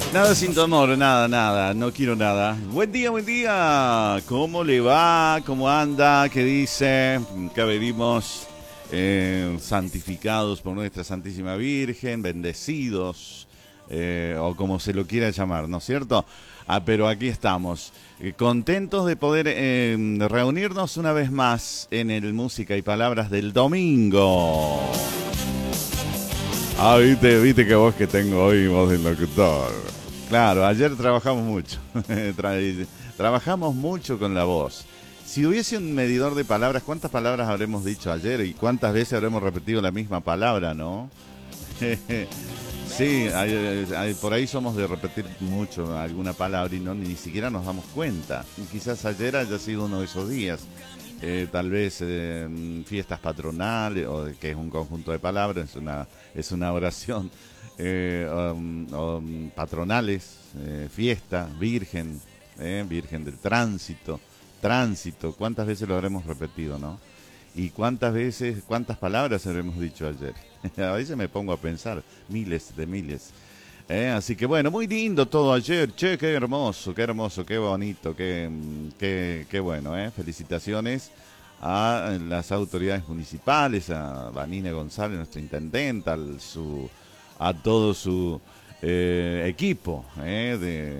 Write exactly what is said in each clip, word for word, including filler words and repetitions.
Nada sin tu amor, nada, nada, no quiero nada. Buen día, buen día. ¿Cómo le va? ¿Cómo anda? ¿Qué dice? Que venimos eh, santificados por nuestra Santísima Virgen, bendecidos, eh, o como se lo quiera llamar, ¿no es cierto? Ah, pero aquí estamos, eh, contentos de poder eh, reunirnos una vez más en el Música y Palabras del domingo. Ah, viste, viste que voz que tengo hoy, voz del locutor. Claro, ayer trabajamos mucho. Tra- trabajamos mucho con la voz. Si hubiese un medidor de palabras, ¿cuántas palabras habremos dicho ayer? ¿Y cuántas veces habremos repetido la misma palabra, no? Sí, hay- hay- por ahí somos de repetir mucho alguna palabra y no ni siquiera nos damos cuenta. Y quizás ayer haya sido uno de esos días. Eh, tal vez eh, fiestas patronales, o de- que es un conjunto de palabras, es una, es una oración, eh, um, um, patronales, eh, fiesta, virgen, eh, virgen del tránsito, tránsito, ¿cuántas veces lo habremos repetido, no? ¿Y cuántas veces, cuántas palabras habremos dicho ayer? A veces me pongo a pensar, miles de miles. Eh, así que bueno, muy lindo todo ayer, che, qué hermoso, qué hermoso, qué bonito, qué, mm, qué, qué bueno, eh. Felicitaciones a las autoridades municipales, a Vanina González, nuestra intendenta, al su, a todo su eh, equipo eh,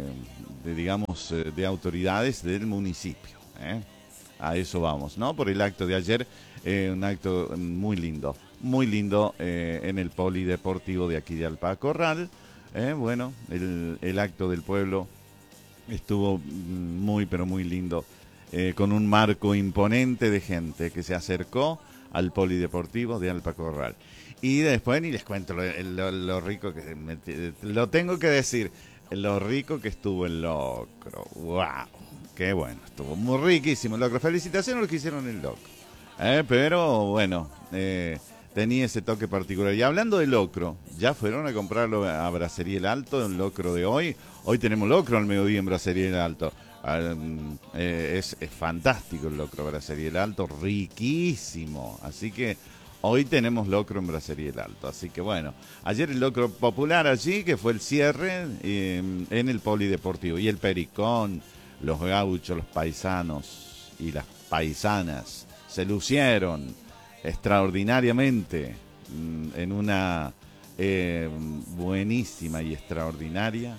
de, de, digamos, eh, de autoridades del municipio. Eh. A eso vamos, ¿no? Por el acto de ayer, eh, un acto muy lindo, muy lindo eh, en el polideportivo de aquí de Alpacorral. Eh, bueno, el, el acto del pueblo estuvo muy, pero muy lindo, eh, con un marco imponente de gente que se acercó al polideportivo de Alpacorral. Y después ni les cuento lo, lo, lo rico que... Me, lo tengo que decir, lo rico que estuvo el locro. ¡Wow! ¡Qué bueno! Estuvo muy riquísimo el locro. Felicitaciones a los que hicieron el locro. Eh, pero bueno... Eh, tenía ese toque particular. Y hablando de locro, ¿ya fueron a comprarlo a Bracería El Alto, el locro de hoy? Hoy tenemos locro al mediodía en Bracería El Alto. Um, eh, es, es fantástico el locro Bracería El Alto, riquísimo. Así que hoy tenemos locro en Bracería El Alto. Así que bueno, ayer el locro popular allí, que fue el cierre eh, en el polideportivo. Y el pericón, los gauchos, los paisanos y las paisanas se lucieron extraordinariamente en una eh, buenísima y extraordinaria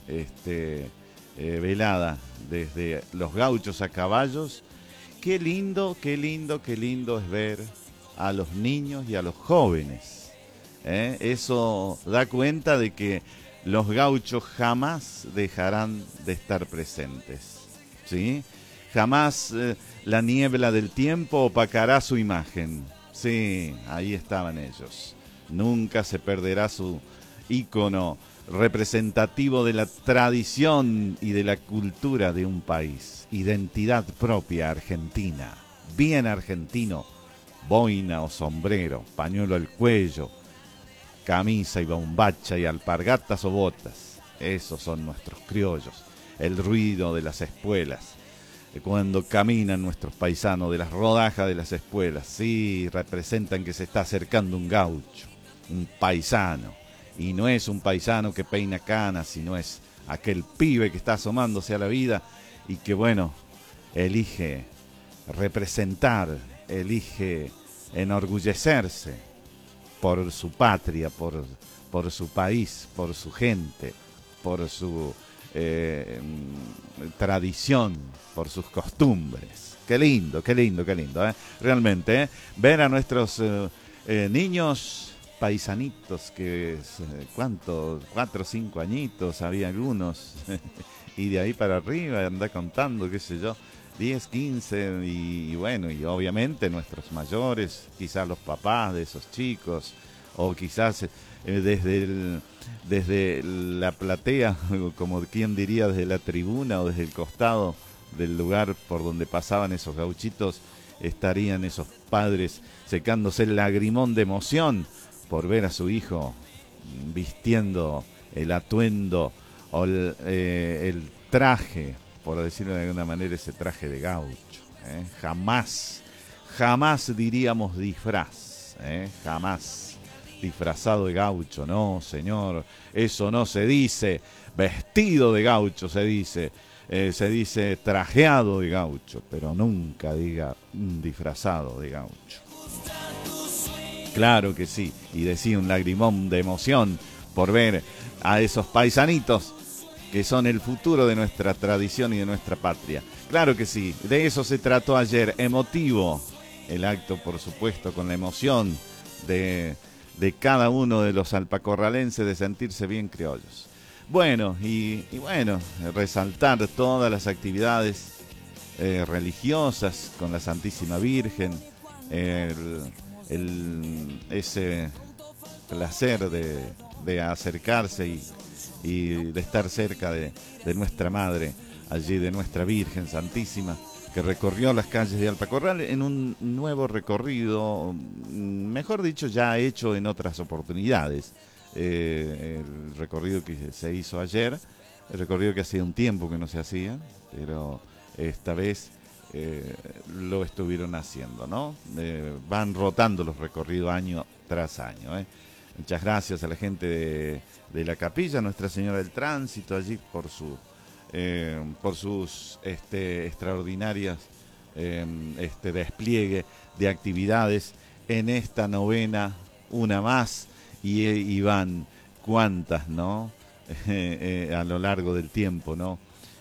este, eh, velada desde los gauchos a caballos. Qué lindo, qué lindo, qué lindo es ver a los niños y a los jóvenes. ¿eh? Eso da cuenta de que los gauchos jamás dejarán de estar presentes, ¿sí? Jamás eh, la niebla del tiempo opacará su imagen. Sí, ahí estaban ellos. Nunca se perderá su ícono representativo de la tradición y de la cultura de un país. Identidad propia argentina, bien argentino, boina o sombrero, pañuelo al cuello, camisa y bombacha y alpargatas o botas. Esos son nuestros criollos. El ruido de las espuelas cuando caminan nuestros paisanos de las rodajas de las espuelas, sí, representan que se está acercando un gaucho, un paisano, y no es un paisano que peina canas, sino es aquel pibe que está asomándose a la vida y que, bueno, elige representar, elige enorgullecerse por su patria, por, por su país, por su gente, por su eh, tradición, por sus costumbres. Qué lindo, qué lindo, qué lindo, ¿eh? Realmente, ¿eh? Ver a nuestros eh, eh, niños paisanitos, que, eh, ¿cuántos? Cuatro o cinco añitos, había algunos, y de ahí para arriba, anda contando, qué sé yo, diez, quince, y, y bueno, y obviamente nuestros mayores, quizás los papás de esos chicos, o quizás eh, desde el, desde la platea, como quien diría, desde la tribuna o desde el costado del lugar por donde pasaban esos gauchitos, estarían esos padres secándose el lagrimón de emoción por ver a su hijo vistiendo el atuendo o el, eh, el traje, por decirlo de alguna manera, ese traje de gaucho. ¿eh? Jamás, jamás diríamos disfraz, ¿eh? jamás. disfrazado de gaucho, no, señor, eso no se dice, vestido de gaucho se dice, eh, se dice trajeado de gaucho, pero nunca diga mm, disfrazado de gaucho. Claro que sí, y decía un lagrimón de emoción por ver a esos paisanitos que son el futuro de nuestra tradición y de nuestra patria. Claro que sí, de eso se trató ayer, emotivo el acto, por supuesto, con la emoción de, de cada uno de los alpacorralenses de sentirse bien criollos. Bueno, y, y bueno, resaltar todas las actividades eh, religiosas con la Santísima Virgen, el, el, ese placer de, de acercarse y, y de estar cerca de, de nuestra Madre, allí de nuestra Virgen Santísima, que recorrió las calles de Alpacorral en un nuevo recorrido, mejor dicho, ya hecho en otras oportunidades. Eh, el recorrido que se hizo ayer, el recorrido que hacía un tiempo que no se hacía, pero esta vez eh, lo estuvieron haciendo, ¿no? Eh, van rotando los recorridos año tras año, ¿eh? Muchas gracias a la gente de, de la capilla Nuestra Señora del Tránsito allí por su eh, por sus este, extraordinarias eh, este despliegue de actividades en esta novena, una más, y, y van cuantas, ¿no? Eh, eh, a lo largo del tiempo, ¿no?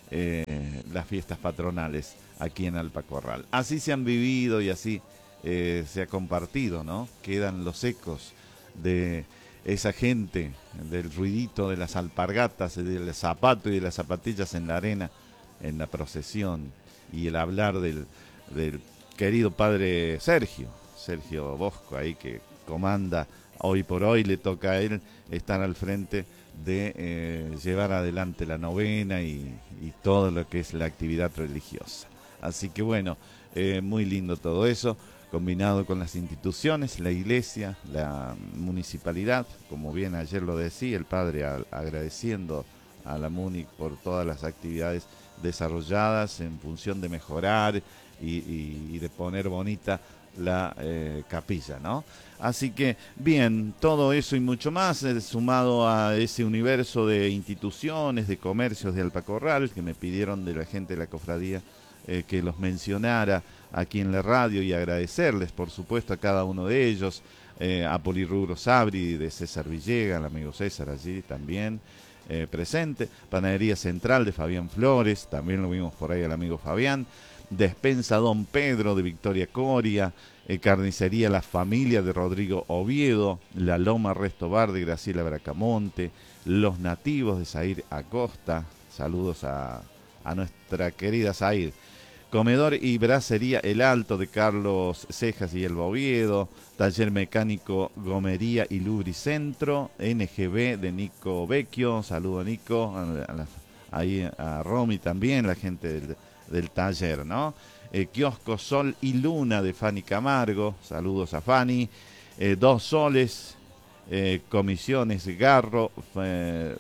Eh, las fiestas patronales aquí en Alpacorral. Así se han vivido y así eh, se ha compartido, ¿no? Quedan los ecos de esa gente, del ruidito de las alpargatas, del zapato y de las zapatillas en la arena, en la procesión, y el hablar del, del querido padre Sergio, Sergio Bosco, ahí que comanda, hoy por hoy le toca a él estar al frente de eh, llevar adelante la novena y, y todo lo que es la actividad religiosa. Así que bueno, eh, muy lindo todo eso, combinado con las instituciones, la iglesia, la municipalidad, como bien ayer lo decía el padre, a, agradeciendo a la MUNIC por todas las actividades desarrolladas en función de mejorar y, y, y de poner bonita la eh, capilla, ¿no? Así que, bien, todo eso y mucho más, eh, sumado a ese universo de instituciones, de comercios de Alpacorral, que me pidieron de la gente de la cofradía eh, que los mencionara aquí en la radio, y agradecerles, por supuesto, a cada uno de ellos, eh, a Polirrubro Sabri, de César Villega, el amigo César allí también eh, presente, Panadería Central de Fabián Flores, también lo vimos por ahí al amigo Fabián, Despensa Don Pedro de Victoria Coria, eh, Carnicería La Familia de Rodrigo Oviedo, La Loma Resto Bar de Graciela Bracamonte, Los Nativos de Zair Acosta, saludos a, a nuestra querida Zair, Comedor y Bracería El Alto de Carlos Cejas y Elba Oviedo, Taller Mecánico Gomería y Lubricentro, N G B de Nico Vecchio, saludo a Nico, a la, ahí a Romy también, la gente del, del taller, ¿no? Eh, Kiosco Sol y Luna de Fanny Camargo, saludos a Fanny, eh, Dos Soles, eh, Comisiones Garro, eh,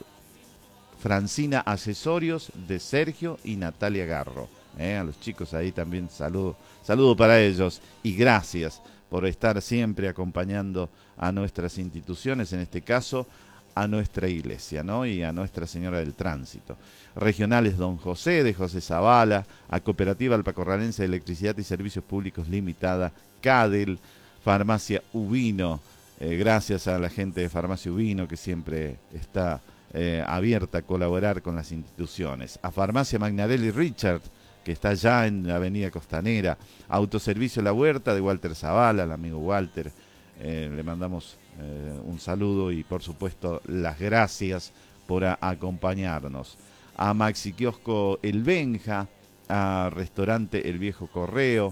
Francina Accesorios de Sergio y Natalia Garro. Eh, a los chicos ahí también saludo, saludo para ellos y gracias por estar siempre acompañando a nuestras instituciones, en este caso a nuestra iglesia, ¿no? Y a Nuestra Señora del Tránsito. Regionales Don José de José Zavala, a Cooperativa Alpacorralense de Electricidad y Servicios Públicos Limitada, Cadel, Farmacia Ubino, eh, gracias a la gente de Farmacia Ubino que siempre está eh, abierta a colaborar con las instituciones, a Farmacia Magnarelli Richard, que está allá en la avenida Costanera, Autoservicio La Huerta de Walter Zavala, el amigo Walter, eh, le mandamos eh, un saludo y por supuesto las gracias por a, acompañarnos, a Maxi Kiosco El Benja, a Restaurante El Viejo Correo,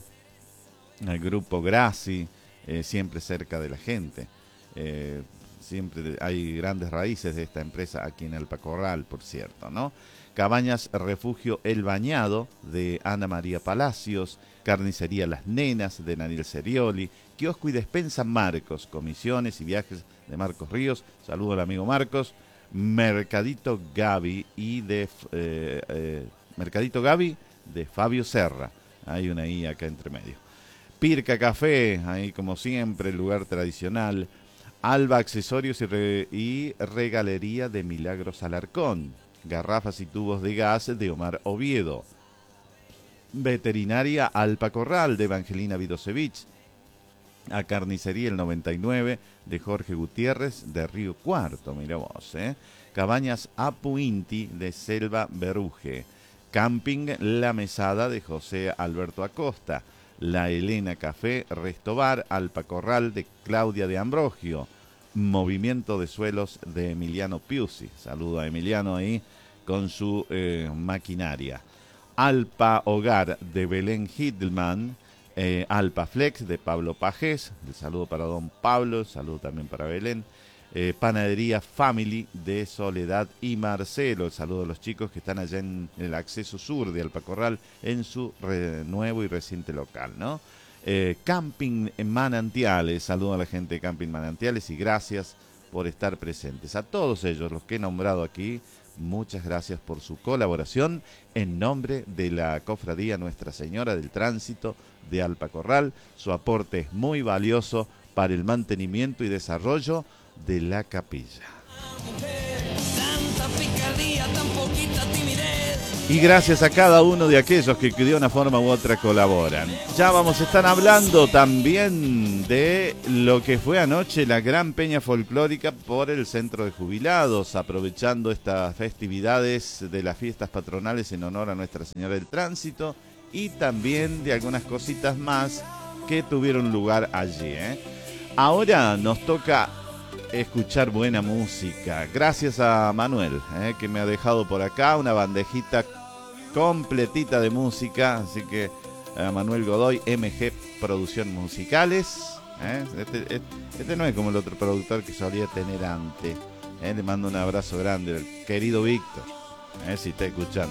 al Grupo Graci, eh, siempre cerca de la gente, eh, siempre hay grandes raíces de esta empresa aquí en Alpacorral, por cierto, ¿no? Cabañas Refugio El Bañado de Ana María Palacios, Carnicería Las Nenas de Daniel Serioli, Kiosco y Despensa Marcos, comisiones y viajes de Marcos Ríos, saludo al amigo Marcos, Mercadito Gaby y de eh, eh, Mercadito Gaby de Fabio Serra, hay una I acá entre medio. Pirca Café, ahí como siempre, el lugar tradicional. Alba Accesorios y, re, y Regalería de Milagros Alarcón. Garrafas y tubos de gas de Omar Oviedo. Veterinaria Alpa Corral de Evangelina Vidosevich. A Carnicería el noventa y nueve de Jorge Gutiérrez de Río Cuarto, mira vos, ¿eh? Cabañas Apuinti de Selva Beruje. Camping La Mesada de José Alberto Acosta. La Elena Café Resto Bar Alpa Corral de Claudia de Ambrogio. Movimiento de Suelos de Emiliano Piusi. Saludo a Emiliano ahí con su eh, maquinaria. Alpa Hogar de Belén Hidlman. Eh, Alpa Flex de Pablo Pajés. El saludo para don Pablo, el saludo también para Belén. Eh, Panadería Family de Soledad y Marcelo. El saludo a los chicos que están allá en el acceso sur de Alpa Corral en su re, nuevo y reciente local, ¿no? Eh, Camping Manantiales. Saludo a la gente de Camping Manantiales y gracias por estar presentes. A todos ellos, los que he nombrado aquí, muchas gracias por su colaboración en nombre de la Cofradía Nuestra Señora del Tránsito de Alpa Corral. Su aporte es muy valioso para el mantenimiento y desarrollo de la capilla. Y gracias a cada uno de aquellos que de una forma u otra colaboran. Ya vamos a estar hablando también de lo que fue anoche la gran peña folclórica por el Centro de Jubilados, aprovechando estas festividades de las fiestas patronales en honor a Nuestra Señora del Tránsito y también de algunas cositas más que tuvieron lugar allí, ¿eh? Ahora nos toca escuchar buena música. Gracias a Manuel, eh, que me ha dejado por acá una bandejita completita de música. Así que a Manuel Godoy, M G Producciones Musicales. Eh, este, este, este no es como el otro productor que solía tener antes. Eh, le mando un abrazo grande al querido Víctor, eh, si está escuchando.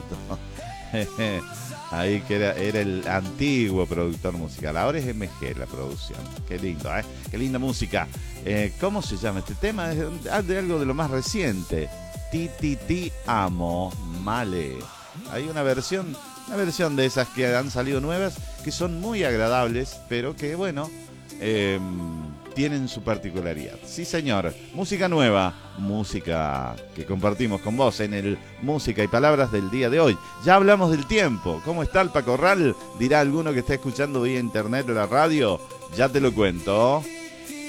Ahí que era, era el antiguo productor musical. Ahora es M G la producción. Qué lindo, ¿eh? Qué linda música. Eh, ¿Cómo se llama este tema? Es de, de algo de lo más reciente. Ti, ti, ti, amo, male. Hay una versión, una versión de esas que han salido nuevas, que son muy agradables, pero que, bueno, eh, tienen su particularidad. Sí, señor. Música nueva, música que compartimos con vos en el Música y Palabras del día de hoy. Ya hablamos del tiempo. ¿Cómo está Alpa Corral? Dirá alguno que está escuchando vía internet o la radio. Ya te lo cuento.